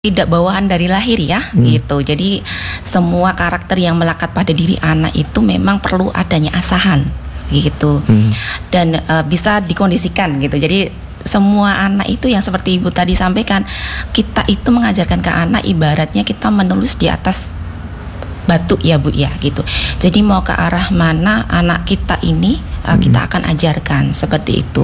tidak bawaan dari lahir ya, gitu. Jadi semua karakter yang melekat pada diri anak itu memang perlu adanya asahan, gitu. Dan bisa dikondisikan, gitu. Jadi semua anak itu yang seperti Ibu tadi sampaikan, kita itu mengajarkan ke anak ibaratnya kita menulis di atas batu ya Bu ya, gitu. Jadi mau ke arah mana anak kita ini kita akan ajarkan seperti itu.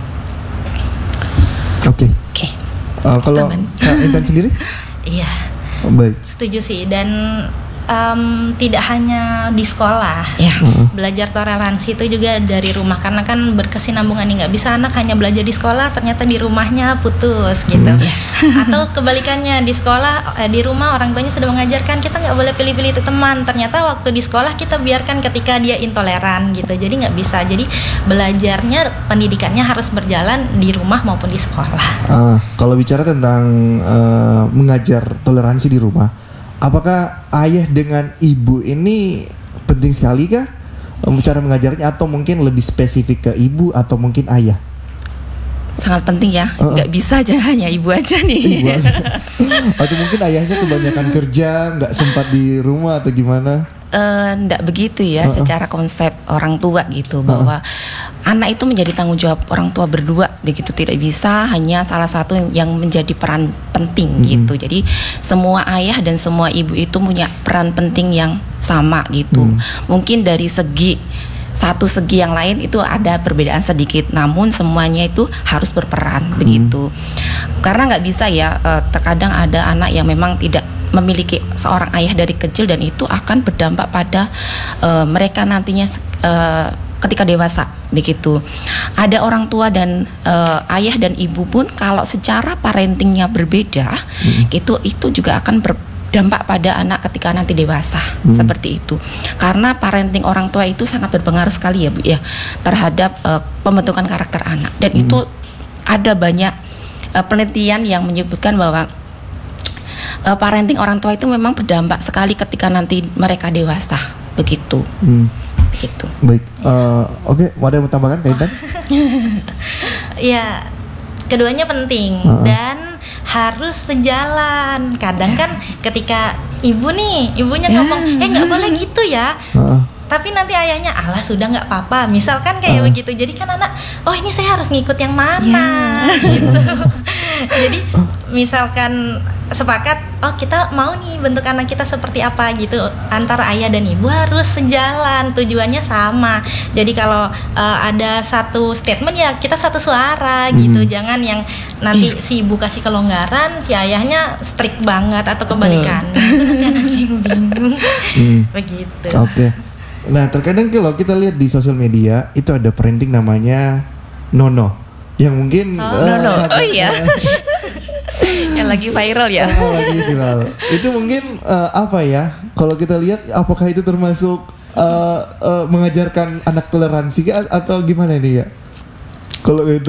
Oke. Kalau Kak Intan sendiri? Iya. Baik. Setuju sih, dan tidak hanya di sekolah, belajar toleransi itu juga dari rumah, karena kan berkesinambungan nih, nggak bisa anak hanya belajar di sekolah ternyata di rumahnya putus gitu. Atau kebalikannya, di sekolah di rumah orang tuanya sudah mengajarkan kita nggak boleh pilih-pilih itu teman, ternyata waktu di sekolah kita biarkan ketika dia intoleran gitu. Jadi nggak bisa. Jadi belajarnya, pendidikannya harus berjalan di rumah maupun di sekolah. Kalau bicara tentang mengajar toleransi di rumah, apakah ayah dengan ibu ini penting sekali kah cara mengajarnya, atau mungkin lebih spesifik ke ibu atau mungkin ayah? Sangat penting ya, nggak bisa aja hanya ibu aja nih. Ibu aja. Atau mungkin ayahnya kebanyakan kerja, nggak sempat di rumah atau gimana? Nggak begitu ya, secara konsep orang tua gitu, bahwa anak itu menjadi tanggung jawab orang tua berdua, begitu, tidak bisa hanya salah satu yang menjadi peran penting gitu. Jadi semua ayah dan semua ibu itu punya peran penting yang sama gitu. Mungkin dari satu segi yang lain itu ada perbedaan sedikit, namun semuanya itu harus berperan begitu. Karena nggak bisa ya, terkadang ada anak yang memang tidak memiliki seorang ayah dari kecil, dan itu akan berdampak pada mereka nantinya ketika dewasa begitu. Ada orang tua dan ayah dan ibu pun kalau secara parentingnya berbeda, itu juga akan berdampak pada anak ketika nanti dewasa, seperti itu. Karena parenting orang tua itu sangat berpengaruh sekali ya Bu ya, terhadap pembentukan karakter anak. Dan itu ada banyak penelitian yang menyebutkan bahwa parenting orang tua itu memang berdampak sekali ketika nanti mereka dewasa, begitu. Begitu. Baik. Oke, mau ada yang mau tambahkan Kak Intan? Ya, keduanya penting dan harus sejalan. Kadang kan ketika ibunya ngomong, nggak boleh gitu ya. Tapi nanti ayahnya, alah sudah nggak apa-apa, misalkan kayak begitu. Jadi kan anak, ini saya harus ngikut yang mana, gitu. Jadi misalkan sepakat, kita mau nih bentuk anak kita seperti apa gitu, antara ayah dan ibu harus sejalan, tujuannya sama. Jadi kalau ada satu statement ya kita satu suara gitu. Jangan yang nanti si ibu kasih kelonggaran, si ayahnya strict banget, atau kebalikan. Bingung. Begitu. Oke. Nah, terkadang kalau kita lihat di sosial media itu ada parenting namanya Nono, yang mungkin Nono. Iya. Yang lagi viral ya. Lagi viral. Itu mungkin apa ya? Kalau kita lihat, apakah itu termasuk mengajarkan anak toleransi atau gimana nih ya? Kalau itu.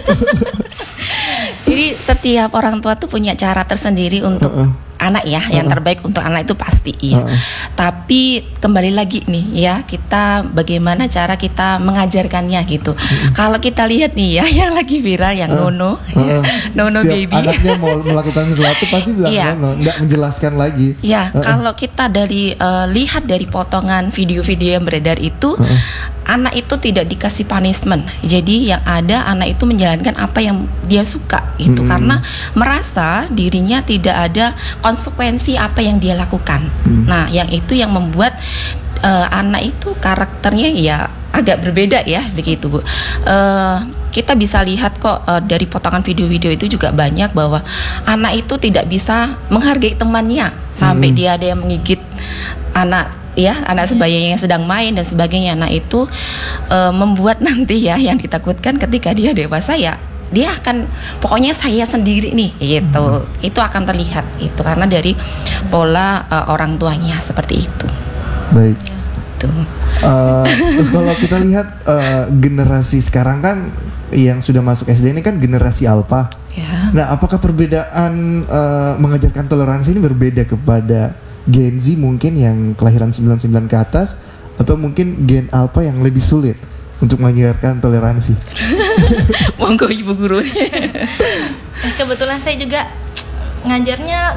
Jadi setiap orang tua tuh punya cara tersendiri untuk anak ya, yang terbaik untuk anak itu pasti ya. Tapi kembali lagi nih ya, kita bagaimana cara kita mengajarkannya gitu. Kalau kita lihat nih ya, yang lagi viral yang Nono, Nono setiap baby. Anaknya mau melakukan sesuatu pasti bilang Nono, nggak menjelaskan lagi. Ya, kalau kita lihat dari potongan video-video yang beredar itu, anak itu tidak dikasih punishment. Jadi yang ada anak itu menjalankan apa yang dia suka itu, karena merasa dirinya tidak ada konsekuensi apa yang dia lakukan. Nah, yang itu yang membuat anak itu karakternya ya agak berbeda ya, begitu Bu. Kita bisa lihat kok dari potongan video-video itu juga banyak bahwa anak itu tidak bisa menghargai temannya, sampai dia ada yang menggigit anak sebayanya yang sedang main dan sebagainya. Nah, itu membuat nanti ya yang ditakutkan ketika dia dewasa ya, dia akan pokoknya saya sendiri nih gitu. Itu akan terlihat itu karena dari pola orang tuanya seperti itu. Baik. Tuh. Kalau kita lihat generasi sekarang kan yang sudah masuk SD ini kan generasi alpha. Ya. Nah, apakah perbedaan mengajarkan toleransi ini berbeda kepada Gen Z mungkin yang kelahiran 99 ke atas, atau mungkin Gen Alpha yang lebih sulit untuk mengajarkan toleransi? Monggo Ibu Guru. Kebetulan saya juga ngajarnya